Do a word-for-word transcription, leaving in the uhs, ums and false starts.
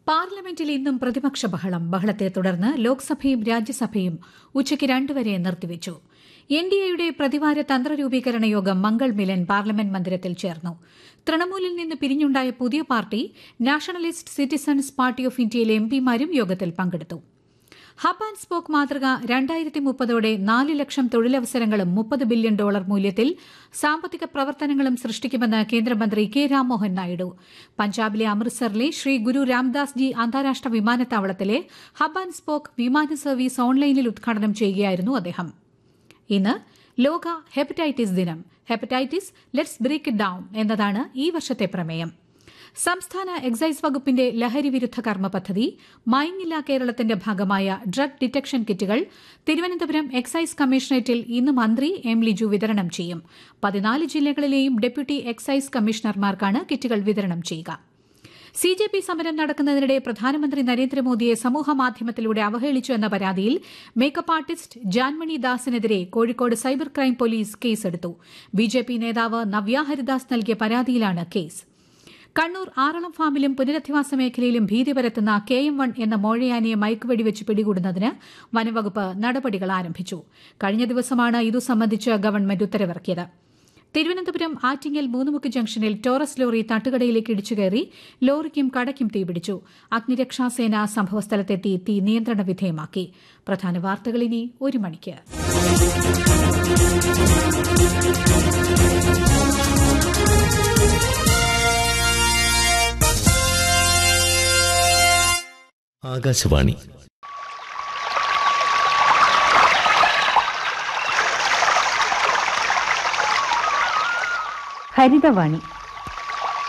പാർലമെന്റിൽ ഇന്നും പ്രതിപക്ഷ ബഹളം. ബഹളത്തെ തുടർന്ന് ലോക്സഭയും രാജ്യസഭയും ഉച്ചയ്ക്ക് രണ്ടുവരെ നിർത്തിവച്ചു. എൻ ഡി എയുടെ പ്രതിവാര തന്ത്രരൂപീകരണ യോഗം മംഗൾ മിലൻ പാർലമെന്റ് മന്ദിരത്തിൽ ചേർന്നു. തൃണമൂലിൽ നിന്ന് പിരിഞ്ഞുണ്ടായ പുതിയ party nationalist citizens party of ഇന്ത്യയിലെ എം പിമാരും യോഗത്തിൽ പങ്കെടുത്തു. ഹബ് ആൻഡ് സ്പോക്ക് മാതൃക രണ്ടായിരത്തി മുപ്പതോടെ നാല് ലക്ഷം തൊഴിലവസരങ്ങളും മുപ്പത് ബില്യൺ ഡോളർ മൂല്യത്തിൽ സാമ്പത്തിക പ്രവർത്തനങ്ങളും സൃഷ്ടിക്കുമെന്ന് കേന്ദ്രമന്ത്രി കെ രാംമോഹൻ നായിഡു. പഞ്ചാബിലെ അമൃത്സറിലെ ശ്രീ ഗുരു രാംദാസ് ജി അന്താരാഷ്ട്ര വിമാനത്താവളത്തിലെ ഹബ് ആൻഡ് സ്പോക്ക് വിമാന സർവീസ് ഓൺലൈനിൽ ഉദ്ഘാടനം ചെയ്യുകയായിരുന്നു അദ്ദേഹം. ഇന്ന് ലോക ഹെപ്പറ്റൈറ്റിസ് ദിനം. Hepatitis let's break it down എന്നതാണ് ഈ വർഷത്തെ പ്രമേയം. സംസ്ഥാന എക്സൈസ് വകുപ്പിന്റെ ലഹരി വിരുദ്ധ കർമ്മ പദ്ധതി മയങ്ങില്ല കേരളത്തിന്റെ ഭാഗമായ ഡ്രഗ് ഡിറ്റക്ഷൻ കിറ്റുകൾ തിരുവനന്തപുരം എക്സൈസ് കമ്മീഷണറേറ്റിൽ ഇന്ന് മന്ത്രി എം ലിജു വിതരണം ചെയ്യും. പതിനാല് ജില്ലകളിലെയും ഡെപ്യൂട്ടി എക്സൈസ് കമ്മീഷണർമാർക്കാണ് കിറ്റുകൾ വിതരണം ചെയ്യുക. സി ജെ പി സമരം നടക്കുന്നതിനിടെ പ്രധാനമന്ത്രി നരേന്ദ്രമോദിയെ സമൂഹമാധ്യമത്തിലൂടെ അവഹേളിച്ചു എന്ന പരാതിയിൽ makeup artist Jaanmoni ദാസിനെതിരെ Kozhikode cyber crime police കേസെടുത്തു. ബി ജെ പി നേതാവ് നവ്യ ഹരിദാസ് നൽകിയ പരാതിയിലാണ് കേസ്. കണ്ണൂർ ആറളം ഫാമിലും പുനരധിവാസ മേഖലയിലും ഭീതി പരത്തുന്ന കെ എം വൺ എന്ന മോഴയാനയെ മയക്കുവെടിവെച്ച് പിടികൂടുന്നതിന് വനംവകുപ്പ് നടപടികൾ ആരംഭിച്ചു. കഴിഞ്ഞ ദിവസമാണ് ഇതു സംബന്ധിച്ച് ഗവൺമെന്റ് ഉത്തരവിറക്കിയത്. തിരുവനന്തപുരം ആറ്റിങ്ങൽ മൂന്നുമുക്ക് ജംഗ്ഷനിൽ ടോറസ് ലോറി തട്ടുകടയിലേക്ക് ഇടിച്ചുകയറി ലോറിക്കും കടയ്ക്കും തീപിടിച്ചു. അഗ്നിരക്ഷാസേന സംഭവസ്ഥലത്തെത്തി തീ നിയന്ത്രണ വിധേയമാക്കി. പ്രധാന വാർത്തകൾ ഇനി ഒരു മണിക്ക്. ആകാശവാണി ഹരിതവാണി